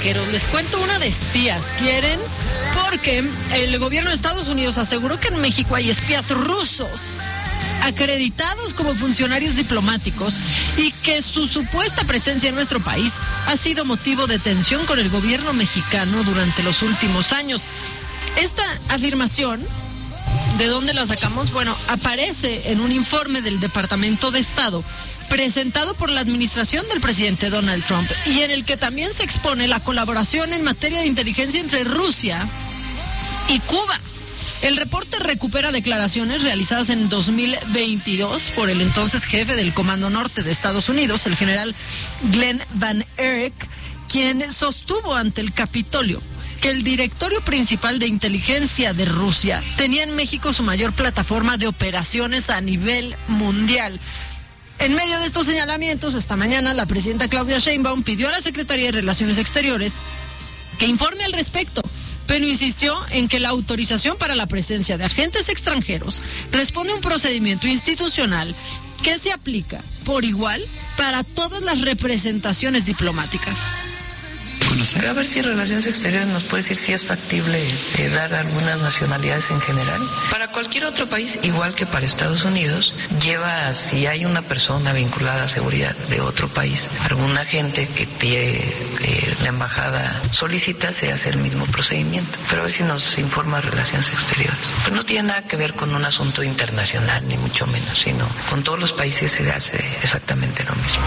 vaqueros. Les cuento una de espías. ¿Quieren? Porque el gobierno de Estados Unidos aseguró que en México hay espías rusos acreditados como funcionarios diplomáticos y que su supuesta presencia en nuestro país ha sido motivo de tensión con el gobierno mexicano durante los últimos años. Esta afirmación, ¿de dónde la sacamos? Bueno, aparece en un informe del Departamento de Estado presentado por la administración del presidente Donald Trump y en el que también se expone la colaboración en materia de inteligencia entre Rusia y Cuba. El reporte recupera declaraciones realizadas en 2022 por el entonces jefe del Comando Norte de Estados Unidos, el general Glenn Van Erck, quien sostuvo ante el Capitolio que el directorio principal de inteligencia de Rusia tenía en México su mayor plataforma de operaciones a nivel mundial. En medio de estos señalamientos, esta mañana la presidenta Claudia Sheinbaum pidió a la Secretaría de Relaciones Exteriores que informe al respecto, pero insistió en que la autorización para la presencia de agentes extranjeros responde a un procedimiento institucional que se aplica por igual para todas las representaciones diplomáticas. A ver si Relaciones Exteriores nos puede decir si es factible dar algunas nacionalidades en general. Para cualquier otro país, igual que para Estados Unidos, lleva, si hay una persona vinculada a seguridad de otro país, algún agente que la embajada solicita, se hace el mismo procedimiento. Pero a ver si nos informa Relaciones Exteriores. Pero no tiene nada que ver con un asunto internacional, ni mucho menos, sino con todos los países se hace exactamente lo mismo.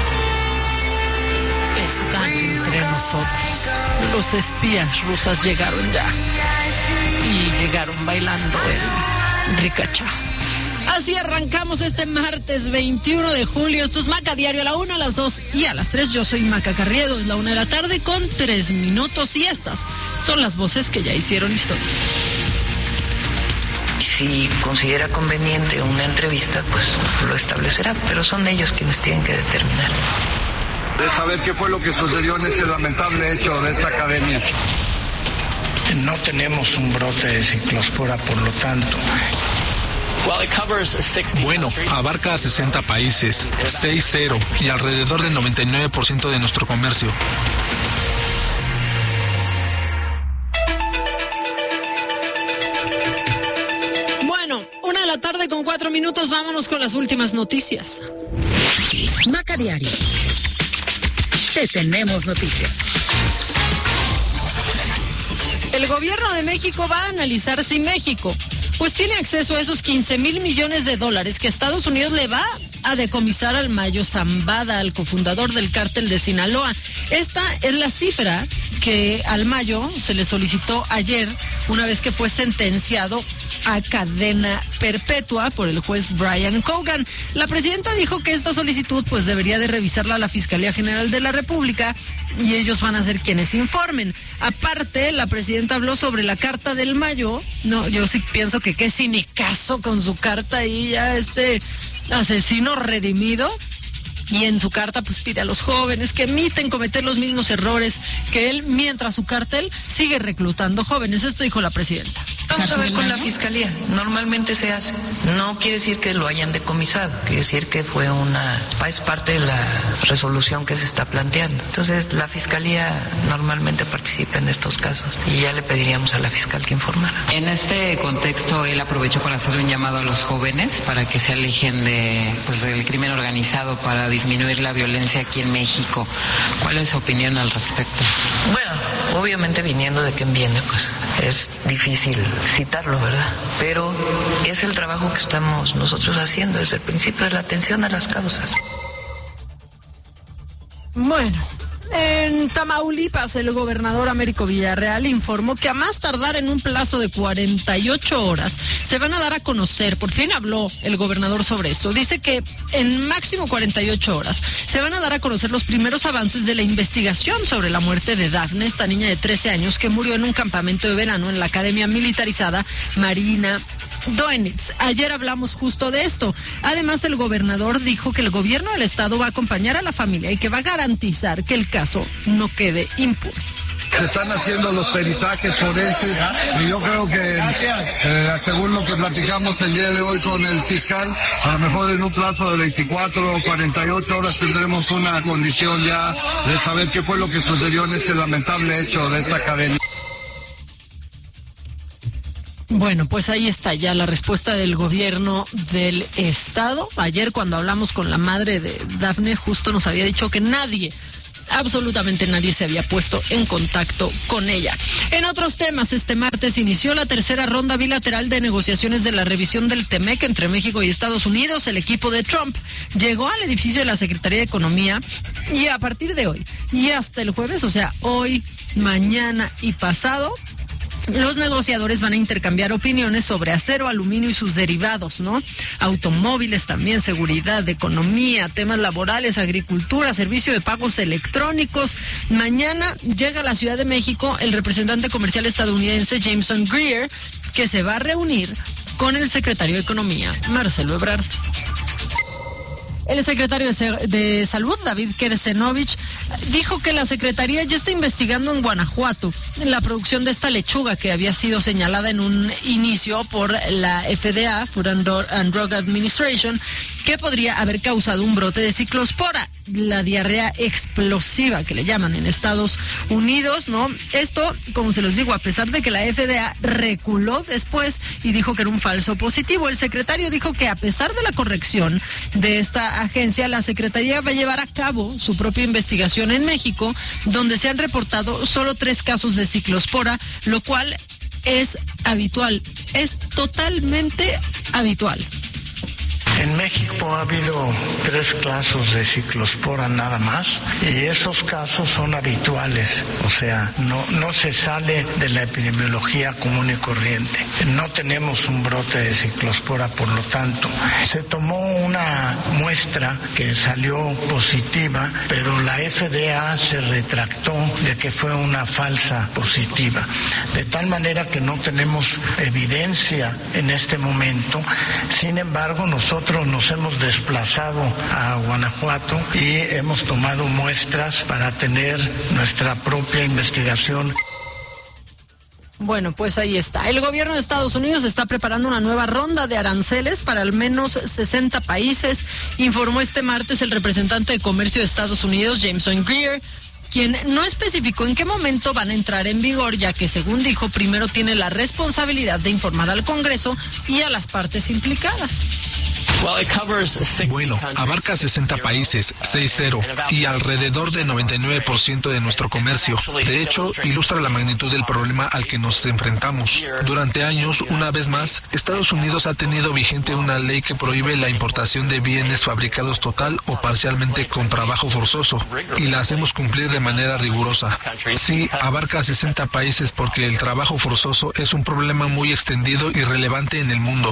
Están entre nosotros. Los espías rusas llegaron ya. Y llegaron bailando el ricachá. Así arrancamos este martes 21 de julio. Esto es Maca Diario a la 1, a las 2 y a las 3. Yo soy Maca Carriedo. Es la 1 de la tarde con 3 minutos. Y estas son las voces que ya hicieron historia. Si considera conveniente una entrevista, pues lo establecerá. Pero son ellos quienes tienen que determinar. De saber qué fue lo que sucedió en este lamentable hecho de esta academia. No tenemos un brote de ciclospora, por lo tanto. Bueno, abarca a 60 países, 6-0 y alrededor del 99% de nuestro comercio. Bueno, 1 de la tarde con 4 minutos, vámonos con las últimas noticias. Maca Diario. Te tenemos noticias. El gobierno de México va a analizar si México pues tiene acceso a esos 15,000 millones de dólares que Estados Unidos le va a decomisar al Mayo Zambada, al cofundador del cártel de Sinaloa. Esta es la cifra que al Mayo se le solicitó ayer, una vez que fue sentenciado a cadena perpetua por el juez Brian Cogan. La presidenta dijo que esta solicitud pues debería de revisarla la Fiscalía General de la República y ellos van a ser quienes informen. Aparte, la presidenta habló sobre la carta del Mayo. No, yo sí pienso que qué cinicazo con su carta ahí, ya asesino redimido. Y en su carta pues pide a los jóvenes que eviten cometer los mismos errores que él, mientras su cártel sigue reclutando jóvenes. Esto dijo la presidenta. Vamos a ver con la fiscalía. Normalmente se hace. No quiere decir que lo hayan decomisado. Quiere decir que es parte de la resolución que se está planteando. Entonces la fiscalía normalmente participa en estos casos y ya le pediríamos a la fiscal que informara. En este contexto él aprovechó para hacer un llamado a los jóvenes para que se alejen del crimen organizado para disminuir la violencia aquí en México. ¿Cuál es su opinión al respecto? Bueno, obviamente viniendo de quien viene, pues es difícil citarlo, ¿verdad? Pero es el trabajo que estamos nosotros haciendo desde el principio de la atención a las causas. Bueno, en Tamaulipas, el gobernador Américo Villarreal informó que a más tardar en un plazo de 48 horas se van a dar a conocer, por fin habló el gobernador sobre esto, dice que en máximo 48 horas se van a dar a conocer los primeros avances de la investigación sobre la muerte de Dafne, esta niña de 13 años que murió en un campamento de verano en la Academia Militarizada Marina Doenitz. Ayer hablamos justo de esto. Además, el gobernador dijo que el gobierno del estado va a acompañar a la familia y que va a garantizar que el caso no quede impune. Se están haciendo los peritajes forenses y yo creo que según lo que platicamos el día de hoy con el fiscal, a lo mejor en un plazo de 24 o 48 horas tendremos una condición ya de saber qué fue lo que sucedió en este lamentable hecho de esta cadena. Bueno, pues ahí está ya la respuesta del gobierno del estado. Ayer cuando hablamos con la madre de Dafne, justo nos había dicho que nadie, absolutamente nadie se había puesto en contacto con ella. En otros temas, este martes inició la tercera ronda bilateral de negociaciones de la revisión del TEMEC entre México y Estados Unidos. El equipo de Trump llegó al edificio de la Secretaría de Economía y a partir de hoy y hasta el jueves, o sea, hoy, mañana y pasado, los negociadores van a intercambiar opiniones sobre acero, aluminio y sus derivados, ¿no? Automóviles también, seguridad, economía, temas laborales, agricultura, servicio de pagos electrónicos. Mañana llega a la Ciudad de México el representante comercial estadounidense Jameson Greer, que se va a reunir con el secretario de Economía, Marcelo Ebrard. El secretario de Salud, David Kersenovich, dijo que la Secretaría ya está investigando en Guanajuato la producción de esta lechuga que había sido señalada en un inicio por la FDA, Food and Drug Administration, que podría haber causado un brote de ciclospora, la diarrea explosiva que le llaman en Estados Unidos, ¿no? Esto, como se los digo, a pesar de que la FDA reculó después y dijo que era un falso positivo. El secretario dijo que a pesar de la corrección de esta agencia, la Secretaría va a llevar a cabo su propia investigación en México, donde se han reportado solo 3 casos de ciclospora, lo cual es habitual, es totalmente habitual. En México ha habido 3 casos de ciclospora nada más y esos casos son habituales, o sea, no se sale de la epidemiología común y corriente. No tenemos un brote de ciclospora, por lo tanto, se tomó una muestra que salió positiva, pero la FDA se retractó de que fue una falsa positiva, de tal manera que no tenemos evidencia en este momento. Sin embargo, nosotros nos hemos desplazado a Guanajuato y hemos tomado muestras para tener nuestra propia investigación. Bueno, pues ahí está. El gobierno de Estados Unidos está preparando una nueva ronda de aranceles para al menos 60 países, informó este martes el representante de Comercio de Estados Unidos, Jameson Greer, quien no especificó en qué momento van a entrar en vigor, ya que, según dijo, primero tiene la responsabilidad de informar al Congreso y a las partes implicadas. Bueno, abarca 60 países, 6-0, y alrededor del 99% de nuestro comercio. De hecho, ilustra la magnitud del problema al que nos enfrentamos. Durante años, una vez más, Estados Unidos ha tenido vigente una ley que prohíbe la importación de bienes fabricados total o parcialmente con trabajo forzoso, y la hacemos cumplir de manera rigurosa. Sí, abarca 60 países porque el trabajo forzoso es un problema muy extendido y relevante en el mundo.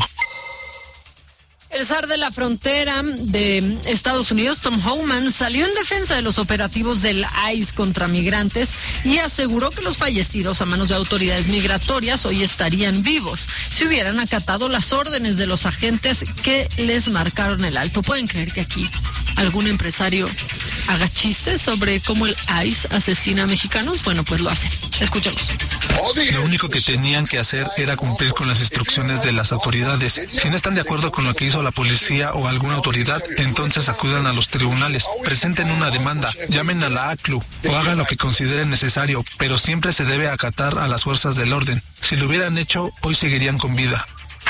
El zar de la frontera de Estados Unidos, Tom Homan, salió en defensa de los operativos del ICE contra migrantes y aseguró que los fallecidos a manos de autoridades migratorias hoy estarían vivos si hubieran acatado las órdenes de los agentes que les marcaron el alto. ¿Pueden creer que aquí algún empresario haga chistes sobre cómo el ICE asesina a mexicanos? Bueno, pues lo hacen. Escuchemos. Lo único que tenían que hacer era cumplir con las instrucciones de las autoridades. Si no están de acuerdo con lo que hizo la policía o alguna autoridad, entonces acudan a los tribunales, presenten una demanda, llamen a la ACLU o hagan lo que consideren necesario, pero siempre se debe acatar a las fuerzas del orden. Si lo hubieran hecho, hoy seguirían con vida.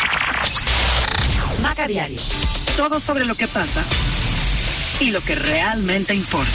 Maca Diario. Todo sobre lo que pasa y lo que realmente importa.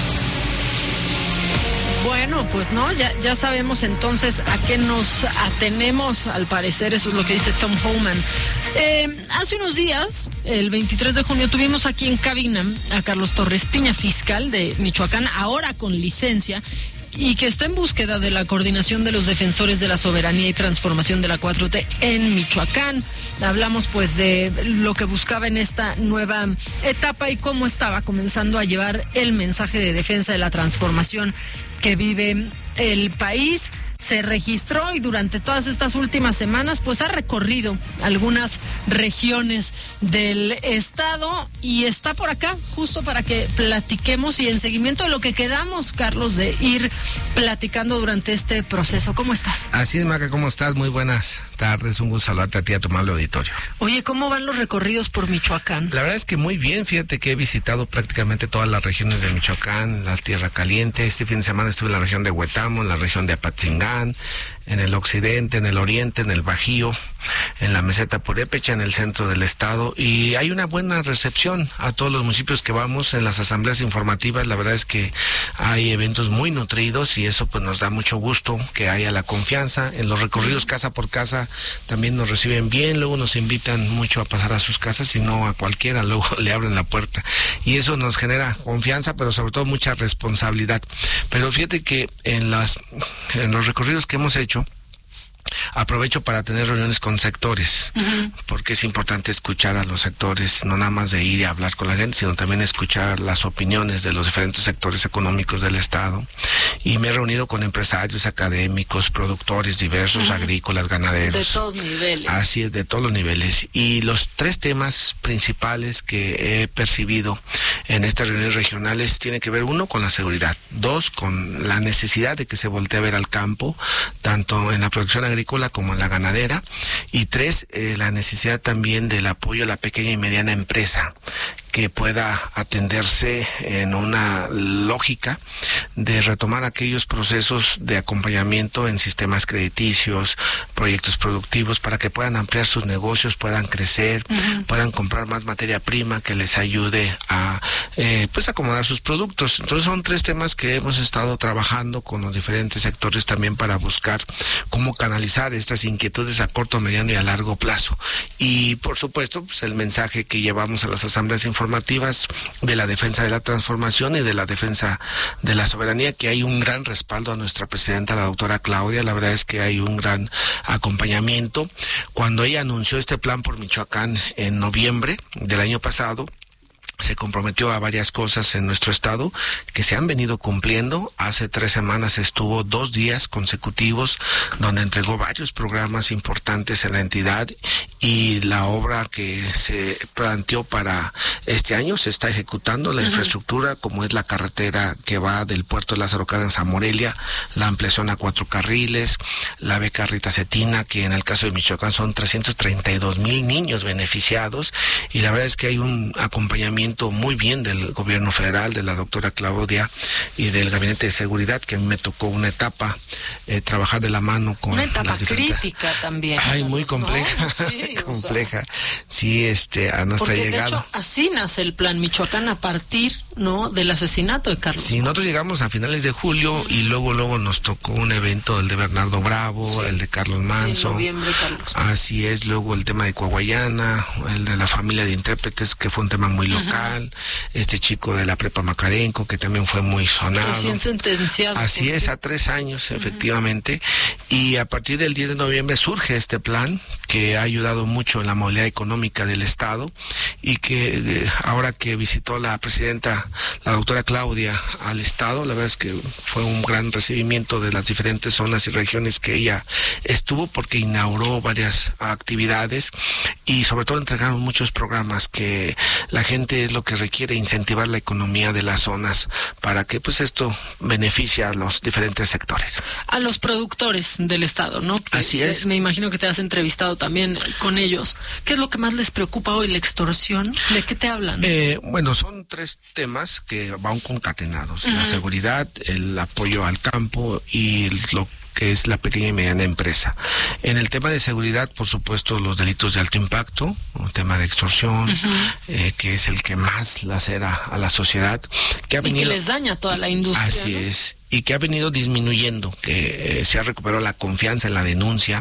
Bueno, pues no, ya sabemos entonces a qué nos atenemos. Al parecer eso es lo que dice Tom Homan. Hace unos días, el 23 de junio, tuvimos aquí en cabina a Carlos Torres Piña, fiscal de Michoacán, ahora con licencia, y que está en búsqueda de la coordinación de los defensores de la soberanía y transformación de la 4T en Michoacán. Hablamos pues de lo que buscaba en esta nueva etapa y cómo estaba comenzando a llevar el mensaje de defensa de la transformación que vive el país. se registró y durante todas estas últimas semanas pues ha recorrido algunas regiones del estado y está por acá justo para que platiquemos y en seguimiento de lo que quedamos, Carlos, de ir platicando durante este proceso. ¿Cómo estás? Así es, Maca, ¿cómo estás? Muy buenas tardes, un gusto saludarte a ti, a tu amable auditorio. Oye, ¿cómo van los recorridos por Michoacán? La verdad es que muy bien, fíjate que he visitado prácticamente todas las regiones de Michoacán, la Tierra Caliente. Este fin de semana estuve en la región de Huetamo, en la región de Apatzingán, en el occidente, en el oriente, en el Bajío, en la meseta purépecha, en el centro del estado, y hay una buena recepción a todos los municipios que vamos en las asambleas informativas. La verdad es que hay eventos muy nutridos y eso pues nos da mucho gusto que haya la confianza. En los recorridos casa por casa también nos reciben bien, luego nos invitan mucho a pasar a sus casas y no a cualquiera, luego le abren la puerta y eso nos genera confianza, pero sobre todo mucha responsabilidad. Pero fíjate que en los recorridos que hemos hecho, aprovecho para tener reuniones con sectores, porque es importante escuchar a los sectores, no nada más de ir y hablar con la gente, sino también escuchar las opiniones de los diferentes sectores económicos del estado. Y me he reunido con empresarios, académicos, productores diversos, agrícolas, ganaderos. De todos niveles. Así es, de todos los niveles. Y los tres temas principales que he percibido en estas reuniones regionales tienen que ver, uno, con la seguridad, dos, con la necesidad de que se voltee a ver al campo, tanto en la producción agrícola como en la ganadera, y tres, la necesidad también del apoyo a la pequeña y mediana empresa, que pueda atenderse en una lógica de retomar aquellos procesos de acompañamiento en sistemas crediticios, proyectos productivos, para que puedan ampliar sus negocios, puedan crecer, puedan comprar más materia prima que les ayude a pues acomodar sus productos. Entonces son tres temas que hemos estado trabajando con los diferentes sectores también para buscar cómo canalizar estas inquietudes a corto, mediano y a largo plazo. Y por supuesto, pues el mensaje que llevamos a las asambleas informativas de la defensa de la transformación y de la defensa de la soberanía, que hay un gran respaldo a nuestra presidenta, la doctora Claudia. La verdad es que hay un gran acompañamiento. Cuando ella anunció este plan por Michoacán en noviembre del año pasado, se comprometió a varias cosas en nuestro estado que se han venido cumpliendo. Hace 3 semanas estuvo 2 días consecutivos donde entregó varios programas importantes en la entidad, y la obra que se planteó para este año se está ejecutando. La infraestructura, como es la carretera que va del puerto de Lázaro Cárdenas a Morelia, la ampliación a 4 carriles, la beca Rita Cetina, que en el caso de Michoacán son 332,000 niños beneficiados, y la verdad es que hay un acompañamiento muy bien del gobierno federal, de la doctora Claudia y del gabinete de seguridad, que a mí me tocó una etapa trabajar de la mano con una etapa las diferentes... crítica también. Ay, muy compleja, ¿no? Sí, compleja. Sí, a nuestra porque llegada. De hecho, así nace el Plan Michoacán a partir, ¿no?, del asesinato de Carlos. Sí, nosotros llegamos a finales de julio y luego nos tocó un evento, el de Bernardo Bravo, el de Carlos Manso. En noviembre, Carlos. Así es, luego el tema de Coahuayana, el de la familia de intérpretes, que fue un tema muy local, este chico de la prepa Macarenco, que también fue muy sonado. Recién sentenciado. Así es, a 3 años, efectivamente. Y a partir del 10 de noviembre surge este plan, que ha ayudado mucho en la movilidad económica del estado, y que ahora que visitó la presidenta, la doctora Claudia, al estado, la verdad es que fue un gran recibimiento de las diferentes zonas y regiones que ella estuvo, porque inauguró varias actividades y sobre todo entregaron muchos programas que la gente es lo que requiere, incentivar la economía de las zonas para que pues esto beneficie a los diferentes sectores. A los productores del estado, ¿no? Así es. Me imagino que te has entrevistado también con ellos. ¿Qué es lo que más les preocupa hoy? ¿La extorsión? ¿De qué te hablan? Bueno, son 3 temas que van concatenados. La seguridad, el apoyo al campo y lo que es la pequeña y mediana empresa. En el tema de seguridad, por supuesto, los delitos de alto impacto, un tema de extorsión, que es el que más lacera a la sociedad, que ha venido, y que les daña a toda la industria. Así, ¿no?, es, y que ha venido disminuyendo, que se ha recuperado la confianza en la denuncia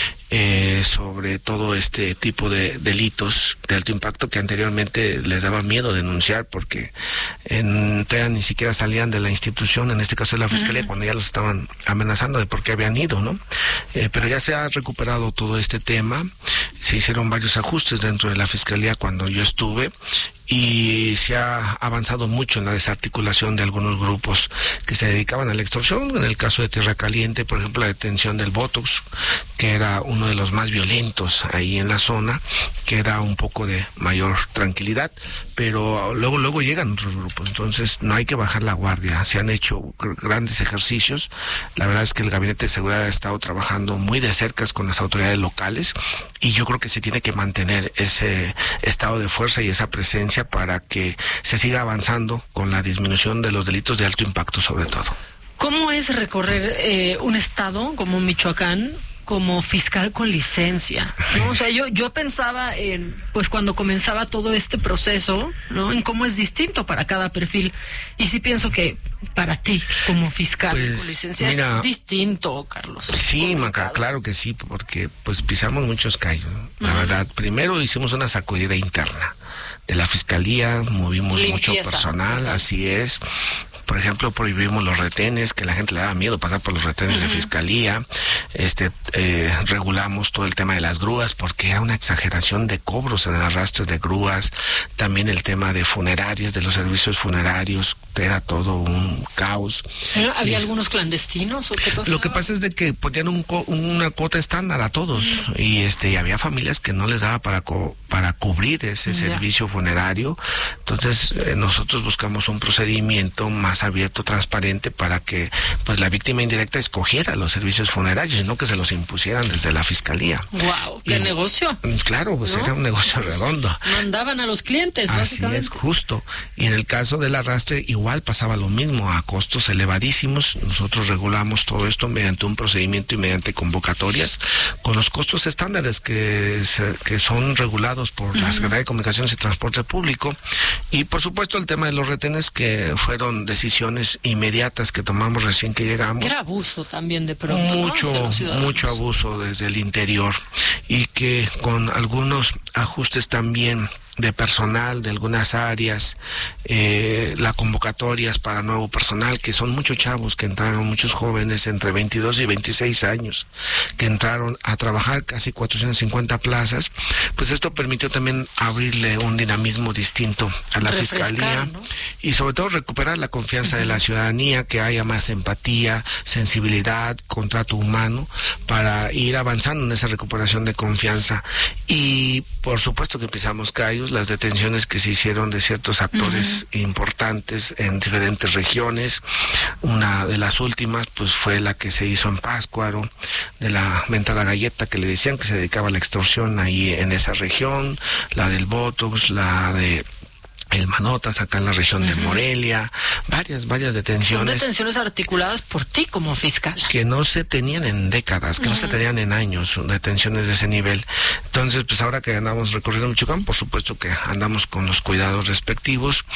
sobre todo este tipo de delitos de alto impacto, que anteriormente les daba miedo denunciar porque todavía ni siquiera salían de la institución, en este caso de la Fiscalía, cuando ya los estaban amenazando de por qué habían ido, ¿no? Pero ya se ha recuperado todo este tema, se hicieron varios ajustes dentro de la Fiscalía cuando yo estuve, y se ha avanzado mucho en la desarticulación de algunos grupos que se dedicaban a la extorsión. En el caso de Tierra Caliente, por ejemplo, la detención del Botox, que era uno de los más violentos ahí en la zona, que da un poco de mayor tranquilidad, pero luego llegan otros grupos, entonces no hay que bajar la guardia. Se han hecho grandes ejercicios. La verdad es que el Gabinete de Seguridad ha estado trabajando muy de cerca con las autoridades locales, y yo creo que se tiene que mantener ese estado de fuerza y esa presencia para que se siga avanzando con la disminución de los delitos de alto impacto, sobre todo. ¿Cómo es recorrer un estado como Michoacán como fiscal con licencia, ¿no? O sea, yo pensaba en, pues cuando comenzaba todo este proceso, ¿no? En cómo es distinto para cada perfil. Y sí pienso que para ti, como fiscal con licencia, mira, es distinto, Carlos. Sí, Maca, claro que sí, porque pues pisamos muchos callos, ¿no? La verdad, primero hicimos una sacudida interna de la fiscalía, movimos mucho personal, así es. Por ejemplo, prohibimos los retenes, que a la gente le daba miedo pasar por los retenes de fiscalía. Regulamos todo el tema de las grúas, porque era una exageración de cobros en el arrastre de grúas. También el tema de funerarias, de los servicios funerarios, era todo un caos. ¿Había algunos clandestinos o qué pasaba? Lo que pasa es de que ponían una cuota estándar a todos, y había familias que no les daba para cubrir ese servicio funerario. Entonces nosotros buscamos un procedimiento más abierto, transparente, para que pues la víctima indirecta escogiera los servicios funerarios y no que se los impusieran desde la fiscalía. Wow, qué negocio. Claro, pues, ¿no? Era un negocio redondo. Mandaban a los clientes, así básicamente. Es, justo. Y en el caso del arrastre igual pasaba lo mismo, a costos elevadísimos. Nosotros regulamos todo esto mediante un procedimiento y mediante convocatorias con los costos estándares que son regulados por la Secretaría de Comunicaciones y Transporte Público. Y por supuesto el tema de los retenes, que fueron decisiones inmediatas que tomamos recién que llegamos. Era abuso también de pronto, mucho abuso desde el interior, y que con algunos ajustes también de personal de algunas áreas, las convocatorias para nuevo personal, que son muchos chavos que entraron, muchos jóvenes entre 22 y 26 años, que entraron a trabajar, casi 450 plazas, pues esto permitió también abrirle un dinamismo distinto a la fiscalía, ¿no? Y sobre todo recuperar la confianza de la ciudadanía, que haya más empatía, sensibilidad, contrato humano, para ir avanzando en esa recuperación de confianza. Y por supuesto que pisamos callos, las detenciones que se hicieron de ciertos actores importantes en diferentes regiones. Una de las últimas pues fue la que se hizo en Pátzcuaro, de la mentada galleta que le decían, que se dedicaba a la extorsión ahí en esa región, la del Botox, la de el Manotas acá en la región de Morelia, varias detenciones. Son detenciones articuladas por ti como fiscal. Que no se tenían en décadas, que no se tenían en años, detenciones de ese nivel. Entonces, pues ahora que andamos recorriendo Michoacán, por supuesto que andamos con los cuidados respectivos.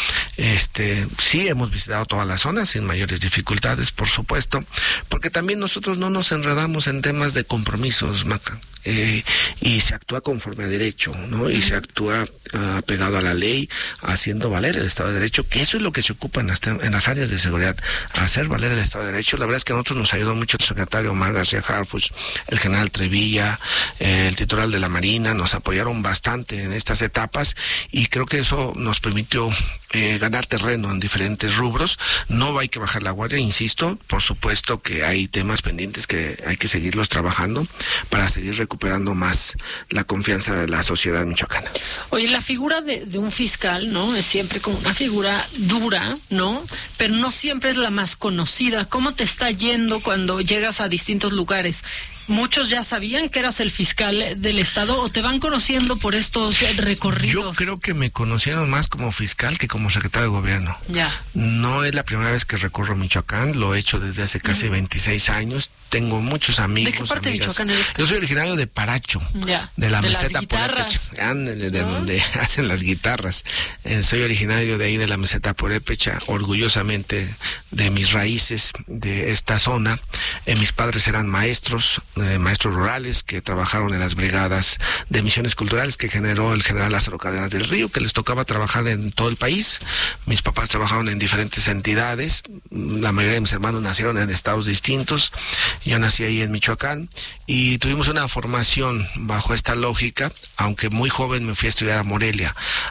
Sí, hemos visitado todas las zonas sin mayores dificultades, por supuesto, porque también nosotros no nos enredamos en temas de compromisos, Maca. Y se actúa conforme a derecho, ¿no? Y se actúa pegado a la ley, haciendo valer el Estado de Derecho, que eso es lo que se ocupa en las áreas de seguridad, hacer valer el Estado de Derecho. La verdad es que a nosotros nos ayudó mucho el secretario Omar García Harfuch, el general Trevilla, el titular de la Marina, nos apoyaron bastante en estas etapas, y creo que eso nos permitió ganar terreno en diferentes rubros. No hay que bajar la guardia, insisto, por supuesto que hay temas pendientes que hay que seguirlos trabajando para seguir recuperando más la confianza de la sociedad michoacana. Oye, la figura de un fiscal, ¿no? Es siempre como una figura dura, ¿no? Pero no siempre es la más conocida. ¿Cómo te está yendo cuando llegas a distintos lugares? ¿Muchos ya sabían que eras el fiscal del estado o te van conociendo por estos recorridos? Yo creo que me conocieron más como fiscal que como secretario de gobierno. Ya. No es la primera vez que recorro Michoacán, lo he hecho desde hace casi 26 años. Tengo muchos amigos, ¿de qué parte amigas. de Michoacán eres? Yo soy originario de Paracho, de la meseta Purépecha, de donde hacen las guitarras. Soy originario de ahí, de la meseta Purépecha, orgullosamente de mis raíces de esta zona. Mis padres eran maestros rurales que trabajaron en las brigadas de misiones culturales que generó el general Lázaro Cárdenas del Río, que les tocaba trabajar en todo el país. Mis papás trabajaron en diferentes entidades, la mayoría de mis hermanos nacieron en estados distintos. Yo nací ahí en Michoacán y tuvimos una formación bajo esta lógica, aunque muy joven me fui a estudiar a Morelia,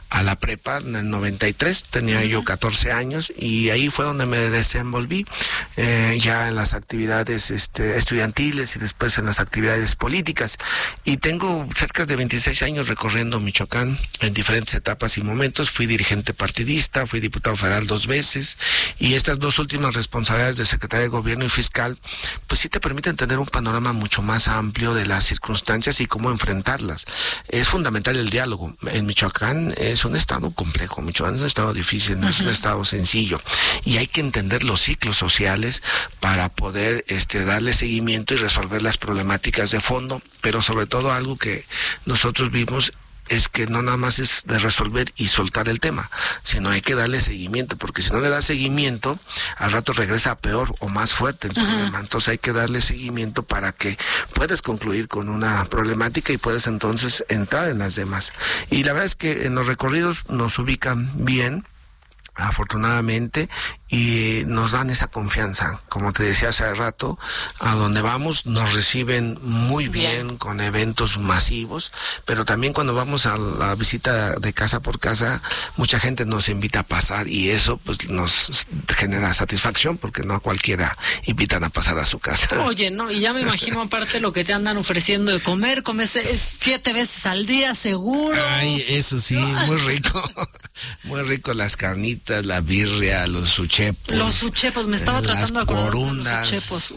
a la prepa en el 93, tenía yo 14 años y ahí fue donde me desenvolví ya en las actividades estudiantiles y después en las actividades políticas. Y tengo cerca de 26 años recorriendo Michoacán en diferentes etapas y momentos. Fui dirigente partidista, fui diputado federal 2 veces y estas 2 últimas responsabilidades de secretario de Gobierno y fiscal, pues sí te permiten tener un panorama mucho más amplio de las circunstancias y cómo enfrentarlas. Es fundamental el diálogo. En Michoacán es un estado complejo, Michoacán es un estado difícil, no es un estado sencillo y hay que entender los ciclos sociales para poder darle seguimiento y resolver las problemáticas de fondo, pero sobre todo algo que nosotros vimos es que no nada más es de resolver y soltar el tema, sino hay que darle seguimiento, porque si no le das seguimiento, al rato regresa peor o más fuerte el problema. Entonces hay que darle seguimiento para que puedas concluir con una problemática y puedas entonces entrar en las demás. Y la verdad es que en los recorridos nos ubican bien, afortunadamente, y nos dan esa confianza. Como te decía hace rato, a donde vamos nos reciben muy bien con eventos masivos, pero también cuando vamos a la visita de casa por casa, mucha gente nos invita a pasar y eso pues nos genera satisfacción porque no a cualquiera invitan a pasar a su casa. Oye, no, y ya me imagino aparte lo que te andan ofreciendo de comer, comes 7 veces al día seguro. Ay, eso sí, muy rico. Muy rico, las carnitas, la birria, los suchepos. Los suchepos, me estaba tratando de acordar de los suchepos.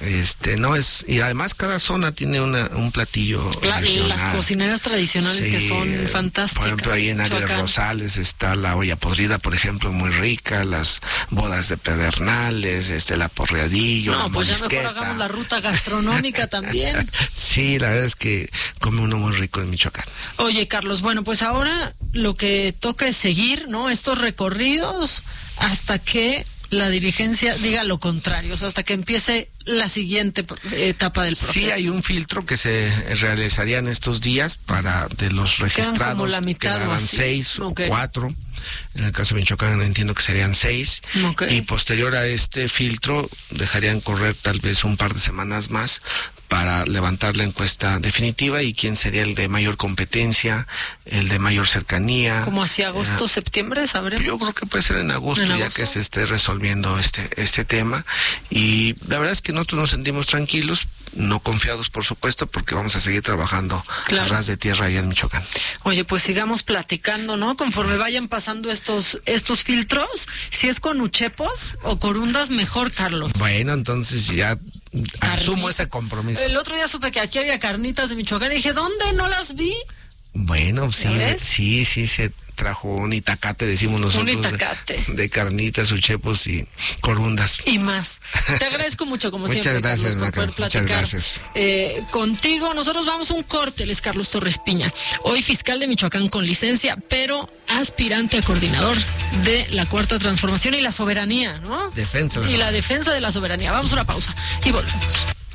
No es, y además cada zona tiene un platillo regional. Las cocineras tradicionales que son fantásticas. Por ejemplo, ahí en área de Rosales está la olla podrida, por ejemplo, muy rica, las bodas de Pedernales, la porreadillo, la pues morisqueta. Ya mejor hagamos la ruta gastronómica también. Sí, la verdad es que come uno muy rico en Michoacán. Oye, Carlos, bueno, pues ahora lo que toca es seguir, ¿no? Estos recorridos hasta que la dirigencia diga lo contrario, o sea, hasta que empiece la siguiente etapa del proceso. Sí, hay un filtro que se realizaría en estos días para de los registrados. Quedan como la mitad, quedaban 6 o 4. En el caso de Michoacán entiendo que serían 6. Y posterior a este filtro dejarían correr tal vez un par de semanas más para levantar la encuesta definitiva y quién sería el de mayor competencia, el de mayor cercanía. ¿Como hacia agosto, septiembre, sabremos? Yo creo que puede ser en agosto, ya que se esté resolviendo este tema. Y la verdad es que nosotros nos sentimos tranquilos, no confiados, por supuesto, porque vamos a seguir trabajando a ras de tierra allá en Michoacán. Oye, pues sigamos platicando, ¿no? Conforme vayan pasando estos filtros, si es con uchepos o corundas, mejor, Carlos. Bueno, entonces ya asumo ese compromiso. El otro día supe que aquí había carnitas de Michoacán y dije, ¿dónde? No las vi. Bueno, sí, se trajo un itacate, decimos nosotros. Un itacate. De carnitas, uchepos y corundas. Y más. Te agradezco mucho, como siempre. Muchas gracias, Carlos, por poder platicar. Muchas gracias. Contigo, nosotros vamos a un corte, él es Carlos Torres Piña. Hoy fiscal de Michoacán con licencia, pero aspirante a coordinador de la Cuarta Transformación y la soberanía, ¿no? Defensa. Y la defensa de la soberanía. Vamos a una pausa y volvemos.